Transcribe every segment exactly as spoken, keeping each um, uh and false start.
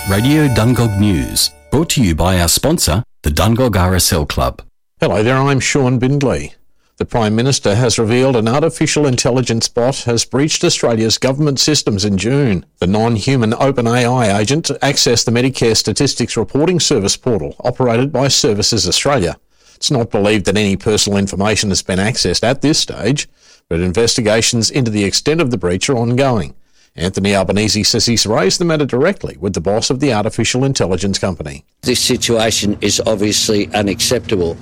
Radio Dungog News, brought to you by our sponsor, the Dungog R S L Club. Hello there, I'm Sean Bindley. The Prime Minister has revealed an artificial intelligence bot has breached Australia's government systems in June. The non-human OpenAI agent accessed the Medicare Statistics Reporting Service portal operated by Services Australia. It's not believed that any personal information has been accessed at this stage, but investigations into the extent of the breach are ongoing. Anthony Albanese says he's raised the matter directly with the boss of the artificial intelligence company. This situation is obviously unacceptable.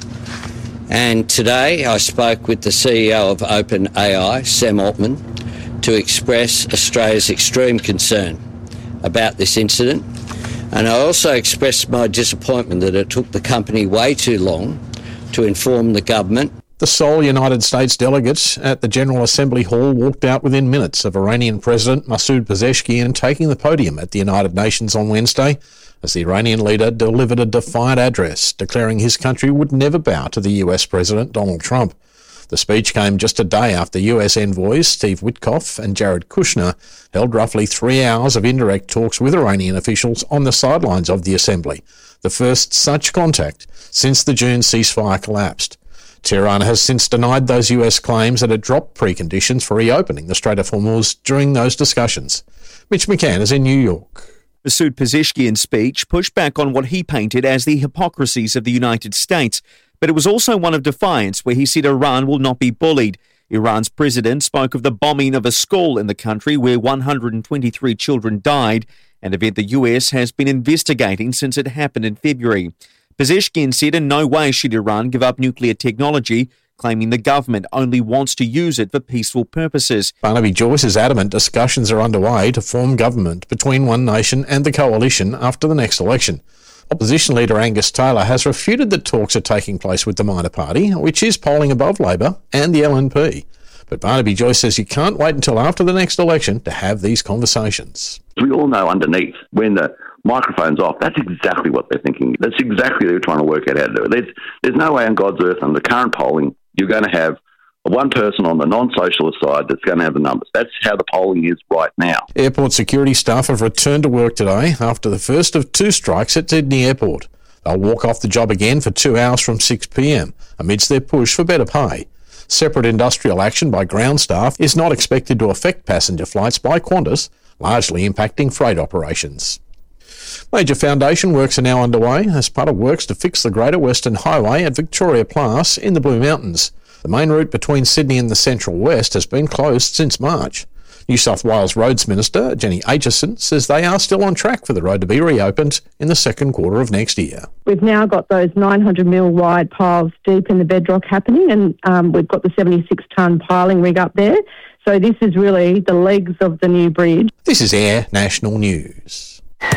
And today I spoke with the C E O of OpenAI, Sam Altman, to express Australia's extreme concern about this incident. And I also expressed my disappointment that it took the company way too long to inform the government. The sole United States delegate at the General Assembly Hall walked out within minutes of Iranian President Masoud Pezeshkian taking the podium at the United Nations on Wednesday as the Iranian leader delivered a defiant address declaring his country would never bow to the U S President Donald Trump. The speech came just a day after U S envoys Steve Witkoff and Jared Kushner held roughly three hours of indirect talks with Iranian officials on the sidelines of the Assembly, the first such contact since the June ceasefire collapsed. Tehran has since denied those U S claims that it dropped preconditions for reopening the Strait of Hormuz during those discussions. Mitch McCann is in New York. Masoud Pezeshkian's speech pushed back on what he painted as the hypocrisies of the United States, but it was also one of defiance where he said Iran will not be bullied. Iran's president spoke of the bombing of a school in the country where one hundred twenty-three children died, an event the U S has been investigating since it happened in February. Pezeshkian said in no way should Iran give up nuclear technology, claiming the government only wants to use it for peaceful purposes. Barnaby Joyce is adamant discussions are underway to form government between One Nation and the coalition after the next election. Opposition leader Angus Taylor has refuted that talks are taking place with the minor party, which is polling above Labor and the L N P. But Barnaby Joyce says you can't wait until after the next election to have these conversations. We all know underneath, when the microphone's off, that's exactly what they're thinking. That's exactly what they're trying to work out how to do it. There's, there's no way on God's earth under the current polling you're going to have one person on the non-socialist side that's going to have the numbers. That's how the polling is right now. Airport security staff have returned to work today after the first of two strikes at Sydney Airport. They'll walk off the job again for two hours from six p.m. amidst their push for better pay. Separate industrial action by ground staff is not expected to affect passenger flights by Qantas, largely impacting freight operations. Major foundation works are now underway as part of works to fix the Greater Western Highway at Victoria Pass in the Blue Mountains. The main route between Sydney and the Central West has been closed since March. New South Wales Roads Minister Jenny Aitchison says they are still on track for the road to be reopened in the second quarter of next year. We've now got those nine hundred mil wide piles deep in the bedrock happening, and um, we've got the seventy-six tonne piling rig up there. So this is really the legs of the new bridge. This is Air National News.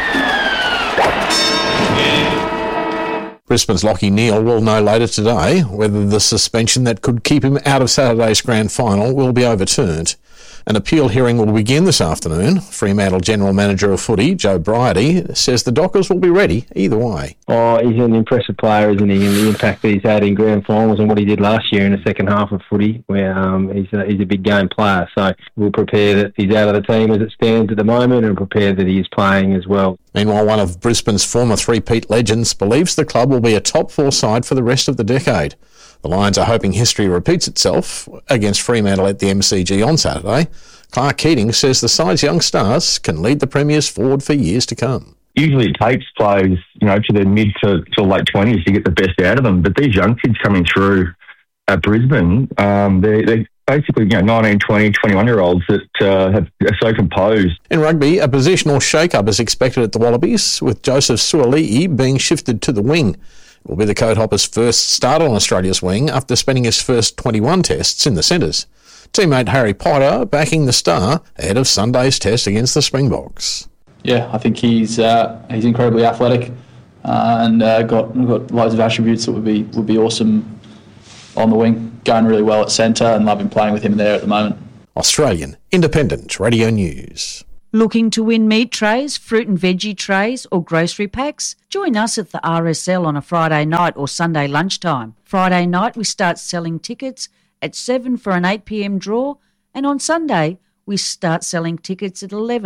Brisbane's Lachie Neale will know later today whether the suspension that could keep him out of Saturday's grand final will be overturned. An appeal hearing will begin this afternoon. Fremantle General Manager of Footy, Joe Bridie, says the Dockers will be ready either way. Oh, he's an impressive player, isn't he? And the impact that he's had in grand finals and what he did last year in the second half of footy, where um, he's, a, he's a big game player. So we'll prepare that he's out of the team as it stands at the moment and prepare that he is playing as well. Meanwhile, one of Brisbane's former three-peat legends believes the club will be a top four side for the rest of the decade. The Lions are hoping history repeats itself against Fremantle at the M C G on Saturday. Clark Keating says the side's young stars can lead the Premiers forward for years to come. Usually it takes players, you know, to their mid to, to late twenties to get the best out of them. But these young kids coming through at Brisbane, um, they're, they're basically, you know, nineteen, twenty, twenty-one-year-olds that uh, have, are so composed. In rugby, a positional shake-up is expected at the Wallabies, with Joseph Suaalii being shifted to the wing. It will be the Coat-Hoppers' first start on Australia's wing after spending his first twenty-one tests in the centres. Teammate Harry Potter backing the star ahead of Sunday's test against the Springboks. Yeah, I think he's uh, he's incredibly athletic uh, and uh, got got loads of attributes that would be would be awesome on the wing. Going really well at centre and loving playing with him there at the moment. Australian Independent Radio News. Looking to win meat trays, fruit and veggie trays or grocery packs? Join us at the R S L on a Friday night or Sunday lunchtime. Friday night we start selling tickets at seven for an eight p.m. draw, and on Sunday we start selling tickets at eleven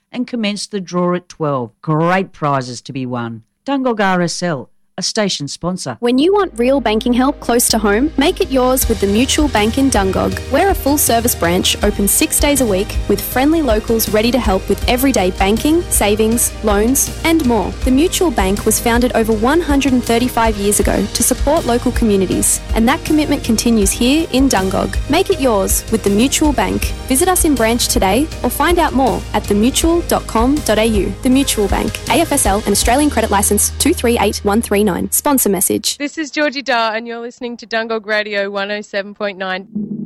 and commence the draw at twelve. Great prizes to be won. Dungog R S L, a station sponsor. When you want real banking help close to home, make it yours with the Mutual Bank in Dungog. We're a full-service branch open six days a week with friendly locals ready to help with everyday banking, savings, loans and more. The Mutual Bank was founded over one hundred thirty-five years ago to support local communities, and that commitment continues here in Dungog. Make it yours with the Mutual Bank. Visit us in branch today or find out more at the mutual dot com dot a u. The Mutual Bank, A F S L and Australian Credit Licence two three eight one three nine. Sponsor message. This is Georgie Dar and you're listening to Dungog Radio one oh seven point nine.